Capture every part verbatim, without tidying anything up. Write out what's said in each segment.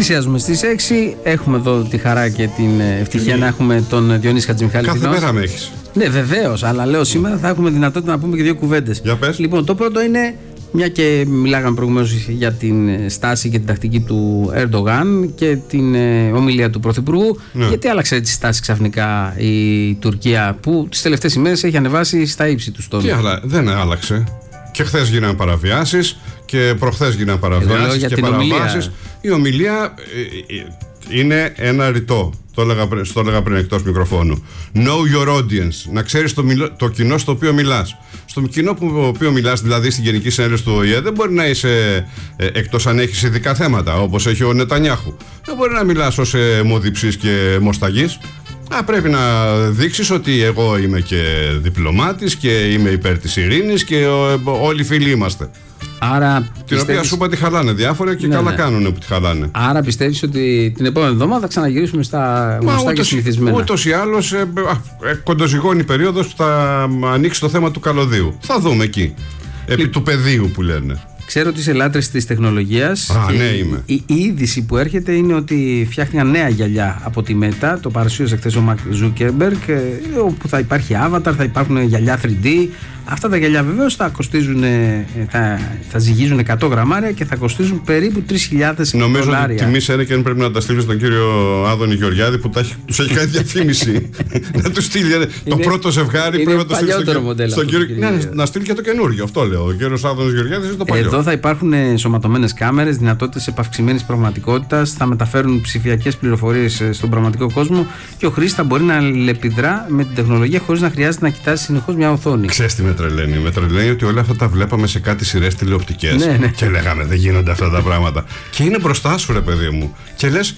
Πλησιάζουμε στις έξι. Έχουμε εδώ τη χαρά και την ευτυχία να έχουμε τον Διονύση Χατζημιχάλη. Κάθε μέρα με έχεις. Ναι, βεβαίως, αλλά λέω σήμερα θα έχουμε δυνατότητα να πούμε και δύο κουβέντες. Για πες. Λοιπόν, το πρώτο είναι, μια και μιλάγαμε προηγουμένως για την στάση και την τακτική του Ερντογάν και την ε, ομιλία του Πρωθυπουργού, ναι. Γιατί άλλαξε τη στάση ξαφνικά η Τουρκία, που τις τελευταίες ημέρες έχει ανεβάσει στα ύψη του τόνου? Τι άλλα, δεν άλλαξε. Και χθες γίνανε παραβιάσεις και προχθές γίνανε παραβιάσεις και παραβάσεις. Ομιλία. Η ομιλία ε, ε, είναι ένα ρητό. Το έλεγα, στο έλεγα πριν εκτός μικροφώνου. Know your audience. Να ξέρεις το, το κοινό στο οποίο μιλάς. Στο κοινό που οποίο μιλάς, δηλαδή στην Γενική Συνέλευση του Ο Ε Ε, δεν μπορεί να είσαι ε, εκτός αν έχεις ειδικά θέματα, όπως έχει ο Νετανιάχου. Δεν μπορεί να μιλάς ως ε, μοδιψής και μοσταγής. Α, πρέπει να δείξεις ότι εγώ είμαι και διπλωμάτης και είμαι υπέρ της ειρήνης και ο, όλοι φίλοι είμαστε. Άρα, την πιστεύεις... οποία σου είπα τη χαλάνε διάφορα και ναι, καλά ναι. κάνουν που τη χαλάνε. Άρα πιστεύεις ότι την επόμενη εβδομάδα θα ξαναγυρίσουμε στα γνωστά και συνηθισμένα? Ούτως ή άλλως ε, ε, κοντοζυγώνει περίοδος που θα ανοίξει το θέμα του καλωδίου. Θα δούμε εκεί. Επί του πεδίου που λένε. Ξέρω ότι είσαι λάτρης της τεχνολογίας. Α, ναι, είμαι. Η, η είδηση που έρχεται είναι ότι φτιάχτηκαν νέα γυαλιά από τη Meta. Το παρουσίασε χθες ο Μαρκ Ζούκερμπεργκ, όπου θα υπάρχει avatar, θα υπάρχουν γυαλιά θρι ντι. Αυτά τα γυαλιά βεβαίως θα κοστίζουν, θα, θα ζυγίζουν εκατό γραμμάρια και θα κοστίζουν περίπου τρεις χιλιάδες δολάρια. Νομίζω ότι τιμή Σένεκεν πρέπει να τα στείλει στον κύριο Άδωνη Γεωργιάδη που έχει, τους έχει κάνει διαφήμιση. Να του στείλει είναι, το πρώτο ζευγάρι, πρέπει να το στείλει στον, μοντέλο, στον κύριο. κύριο ναι, να στείλει και το καινούργιο. Αυτό λέω. Ο κύριος Άδωνης Γεωργιάδης είναι το παλιό. Εδώ θα υπάρχουν ενσωματωμένες κάμερες, δυνατότητες επαυξημένης πραγματικότητας, θα μεταφέρουν ψηφιακές πληροφορίες στον πραγματικό κόσμο και ο χρήστης θα μπορεί να αλληλεπιδρά με την τεχνολογία χωρίς να χρειάζεται να κοιτάζει συνεχώς μια οθόνη. Με τρελαίνει. Με τρελαίνει ότι όλα αυτά τα βλέπαμε σε κάτι σειρές τηλεοπτικές. Ναι, ναι. Και λέγαμε δεν γίνονται αυτά τα πράγματα. Και είναι μπροστά σου, ρε παιδί μου. Και λες,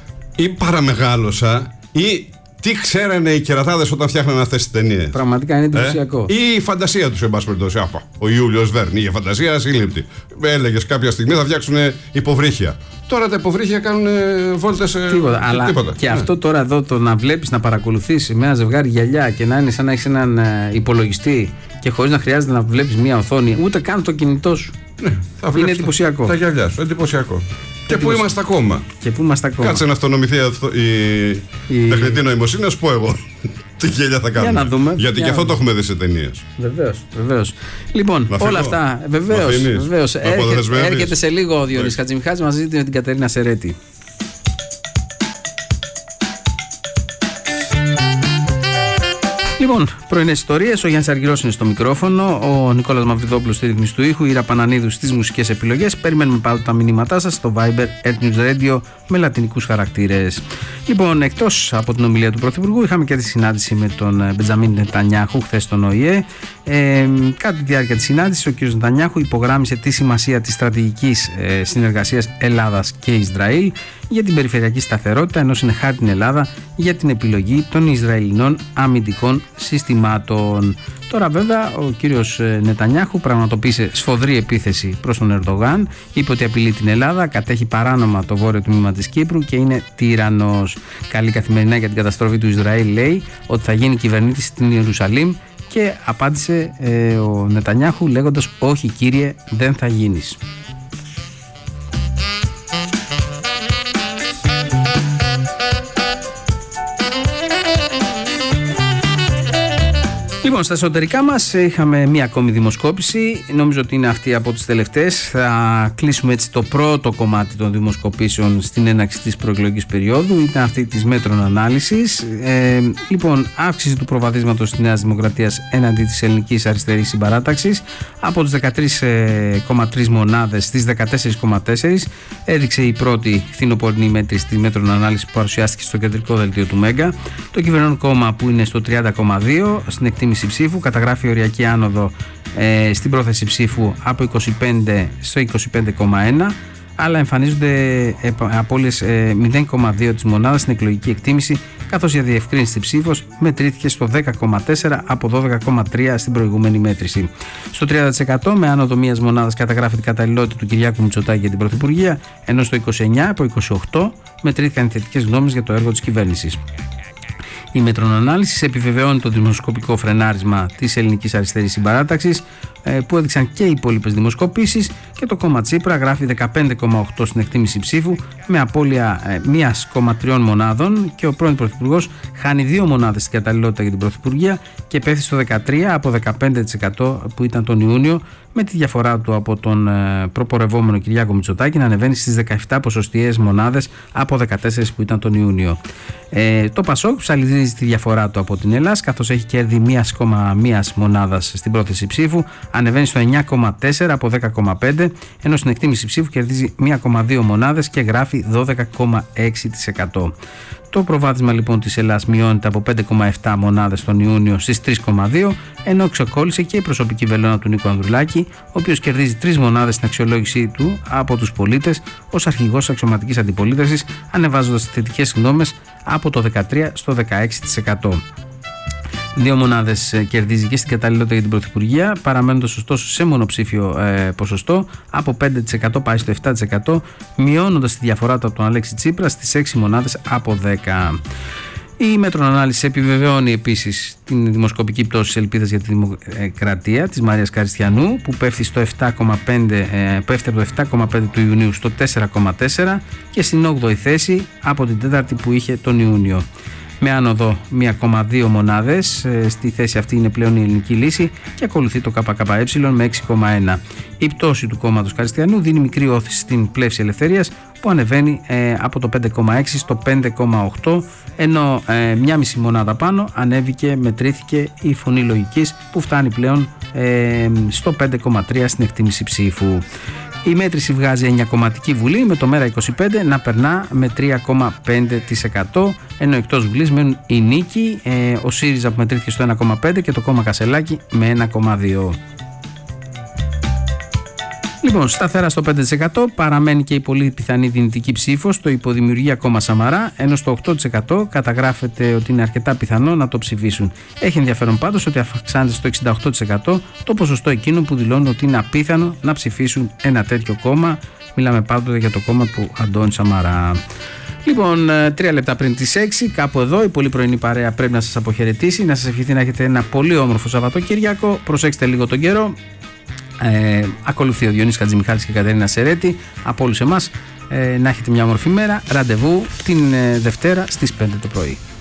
ή παραμεγάλωσα, ή τι ξέρανε οι κερατάδες όταν φτιάχνανε αυτές τις ταινίες. Πραγματικά είναι εντυπωσιακό. Ε? Ή η φαντασία τους, εν πάση περιπτώσει. Ο Ιούλιος Βέρν, η φαντασία ασύλληπτη. Έλεγες κάποια στιγμή θα φτιάξουν υποβρύχια. Τώρα τα υποβρύχια κάνουν βόλτες. Τίποτα. Αλλά τίποτα. Και ναι. Αυτό τώρα εδώ το να βλέπεις, να παρακολουθείς με ένα ζευγάρι γυαλιά και να είναι σαν να έχεις έναν υπολογιστή και χωρίς να χρειάζεται να βλέπεις μία οθόνη, ούτε καν το κινητό σου. Ναι, θα είναι εντυπωσιακό. Τα γυαλιά σου, εντυπωσιακό. Και πού είμαστε ακόμα. Και πού είμαστε ακόμα. Κάτσε να αυτονομηθεί η, η... τεχνητή νοημοσύνη, να σου πω εγώ. Τι γέλια θα κάνουμε. Για να δούμε. Γιατί για και αυτό το έχουμε δει σε ταινίες. Βεβαίως, βεβαίως. Λοιπόν, όλα αυτά. Βεβαίως. βεβαίως. Έρχεται, έρχεται σε λίγο ο Διονύσης Χατζημιχάλης μαζί με την Κατερίνα Σερέτη. Λοιπόν, πρωινές ιστορίες. Ο Γιάννης Αργυρός είναι στο μικρόφωνο. Ο Νικόλας Μαυριδόπουλος στη ρύθμιση του ήχου. Η Ήρα Πανανίδου στις μουσικές επιλογές. Περιμένουμε πάντα τα μηνύματά σας στο Viber Earth News Radio με λατινικούς χαρακτήρες. Λοιπόν, εκτός από την ομιλία του Πρωθυπουργού, είχαμε και τη συνάντηση με τον Μπεντζαμίν Νετανιάχου χθες στον Ο Ε Ε. ε κατά τη διάρκεια της συνάντησης, ο κ. Νετανιάχου υπογράμμισε τη σημασία της στρατηγικής ε, συνεργασίας Ελλάδας και Ισραήλ για την περιφερειακή σταθερότητα, ενώ συνεχάρει την Ελλάδα για την επιλογή των Ισραηλινών αμυντικών συστημάτων. Τώρα βέβαια ο κύριος Νετανιάχου πραγματοποίησε σφοδρή επίθεση προς τον Ερντογάν, είπε ότι απειλεί την Ελλάδα, κατέχει παράνομα το βόρειο τμήμα της Κύπρου και είναι τύραννος. Καλή καθημερινά για την καταστροφή του Ισραήλ, λέει ότι θα γίνει κυβερνήτης στην Ιερουσαλήμ, και απάντησε ε, ο Νετανιάχου λέγοντας όχι κύριε, δεν θα γίνεις. Λοιπόν, στα εσωτερικά μας είχαμε μία ακόμη δημοσκόπηση. Νομίζω ότι είναι αυτή από τις τελευταίες. Θα κλείσουμε έτσι το πρώτο κομμάτι των δημοσκοπήσεων στην έναρξη της προεκλογικής περίοδου. Ήταν αυτή της Μέτρων Ανάλυσης. Ε, λοιπόν, αύξηση του προβαδίσματος της Νέας Δημοκρατίας έναντι της Ελληνικής Αριστερής Συμπαράταξης από τις δεκατρείς κόμμα τρεις μονάδες στις δεκατέσσερα κόμμα τέσσερα. Έδειξε η πρώτη φθινοπορεινή μέτρηση της Μέτρων Ανάλυσης που παρουσιάστηκε στο κεντρικό δελτίο του Μέγκα. Το κυβερνών κόμμα που είναι στο τριάντα κόμμα δύο στην εκτίμηση ψήφου καταγράφει οριακή άνοδο ε, στην πρόθεση ψήφου από είκοσι πέντε στο είκοσι πέντε κόμμα ένα, αλλά εμφανίζονται ε, απώλειες ε, μηδέν κόμμα δύο της μονάδας στην εκλογική εκτίμηση, καθώς η αδιευκρίνηστη ψήφος μετρήθηκε στο δέκα κόμμα τέσσερα από δώδεκα κόμμα τρία στην προηγούμενη μέτρηση. Στο τριάντα τοις εκατό με άνοδο μιας μονάδας καταγράφει την καταλληλότητα του Κυριάκου Μητσοτάκη για την Πρωθυπουργία, ενώ στο είκοσι εννέα από είκοσι οκτώ μετρήθηκαν οι θετικές γνώμες για το έργο της κυβέρνησης. Η Μέτρων Ανάλυσης επιβεβαιώνει το δημοσκοπικό φρενάρισμα της Ελληνικής Αριστερής Συμπαράταξης. που έδειξαν και οι υπόλοιπες δημοσκοπήσεις, και το κόμμα Τσίπρα γράφει δεκαπέντε κόμμα οκτώ στην εκτίμηση ψήφου με απώλεια ένα κόμμα τρία μονάδων, και ο πρώην Πρωθυπουργός χάνει δύο μονάδες στην καταλληλότητα για την Πρωθυπουργία και πέφτει στο δεκατρία από δεκαπέντε τοις εκατό που ήταν τον Ιούνιο, με τη διαφορά του από τον προπορευόμενο Κυριάκο Μητσοτάκη να ανεβαίνει στις δεκαεπτά ποσοστιαίες μονάδες από δεκατέσσερα που ήταν τον Ιούνιο. Ε, το Πασόκ ψαλιδίζει τη διαφορά του από την Ελλάς, καθώς έχει κέρδη ένα κόμμα ένα μονάδας στην πρόθεση ψήφου, ανεβαίνει στο εννιά κόμμα τέσσερα από δέκα κόμμα πέντε, ενώ στην εκτίμηση ψήφου κερδίζει ένα κόμμα δύο μονάδες και γράφει δώδεκα κόμμα έξι τοις εκατό. Το προβάδισμα λοιπόν της Ελλάς μειώνεται από πέντε κόμμα επτά μονάδες τον Ιούνιο στις τρία κόμμα δύο, ενώ ξεκόλλησε και η προσωπική βελόνα του Νίκου Ανδρουλάκη, ο οποίος κερδίζει τρεις μονάδες στην αξιολόγησή του από τους πολίτες ως αρχηγός αξιωματικής αντιπολίτευσης, ανεβάζοντας τις θετικές γνώμες από το δεκατρία στο δεκαέξι τοις εκατό. Δύο μονάδες κερδίζει και στην καταλληλότητα για την Πρωθυπουργία, παραμένοντας ωστόσο σε μονοψήφιο ε, ποσοστό, από πέντε τοις εκατό πάει στο επτά τοις εκατό, μειώνοντας τη διαφορά του από τον Αλέξη Τσίπρα στις έξι μονάδες από δέκα. Η Μέτρων-Ανάλυση επιβεβαιώνει επίσης την δημοσκοπική πτώση της ελπίδας για τη δημοκρατία της Μαρίας Καριστιανού, που πέφτει, στο επτά κόμμα πέντε, ε, πέφτει από το επτά κόμμα πέντε του Ιουνίου στο τέσσερα κόμμα τέσσερα και στην όγδοη θέση από την τέταρτη που είχε τον Ιούνιο. Με άνοδο ένα κόμμα δύο μονάδες, στη θέση αυτή είναι πλέον η Ελληνική Λύση και ακολουθεί το ΚΚΕ με έξι κόμμα ένα. Η πτώση του κόμματος Καριστιανού δίνει μικρή όθηση στην Πλεύση Ελευθερίας, που ανεβαίνει ε, από το πέντε κόμμα έξι στο πέντε κόμμα οκτώ, ενώ ε, μια μισή μονάδα πάνω ανέβηκε, μετρήθηκε η Φωνή Λογικής, που φτάνει πλέον ε, στο πέντε κόμμα τρία στην εκτίμηση ψήφου. Η μέτρηση βγάζει εννιακομματική Βουλή με το ΜΕΡΑ είκοσι πέντε να περνά με τρία κόμμα πέντε τοις εκατό, ενώ εκτός Βουλής μένουν η Νίκη, ε, ο ΣΥΡΙΖΑ που μετρήθηκε στο ένα κόμμα πέντε και το κόμμα Κασελάκη με ένα κόμμα δύο. Λοιπόν, σταθερά στο πέντε τοις εκατό παραμένει και η πολύ πιθανή δυνητική ψήφος στο υποδημιουργία κόμμα Σαμαρά, ενώ στο οκτώ τοις εκατό καταγράφεται ότι είναι αρκετά πιθανό να το ψηφίσουν. Έχει ενδιαφέρον πάντως ότι αυξάνεται στο εξήντα οκτώ τοις εκατό το ποσοστό εκείνων που δηλώνουν ότι είναι απίθανο να ψηφίσουν ένα τέτοιο κόμμα. Μιλάμε πάντοτε για το κόμμα του Αντώνη Σαμαρά. Λοιπόν, τρία λεπτά πριν τις έξι, κάπου εδώ η πολύ πρωινή παρέα πρέπει να σας αποχαιρετήσει, να σας ευχηθεί να έχετε ένα πολύ όμορφο Σαββατοκύριακο. Προσέξτε λίγο τον καιρό. Ε, ακολουθεί ο Διονύσης Χατζημιχάλης και η Κατερίνα Σερέτη. Από όλους εμάς, ε, να έχετε μια όμορφη μέρα. Ραντεβού την ε, Δευτέρα στις πέντε το πρωί.